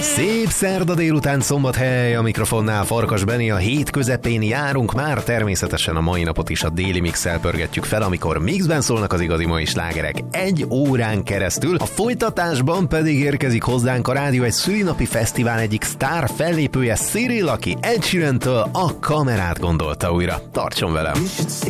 Szép szerda délután, Szombathely, a mikrofonnál Farkas Benni, a hét közepén járunk már, természetesen a mai napot is a Déli Mix-szel pörgetjük fel, amikor mixben szólnak az igazi mai slágerek 1 órán keresztül, a folytatásban pedig érkezik hozzánk a rádió egy szülinapi fesztivál egyik sztár fellépője, Cyril, aki Ed Sheeran-től a kamerát gondolta újra. Tartson velem!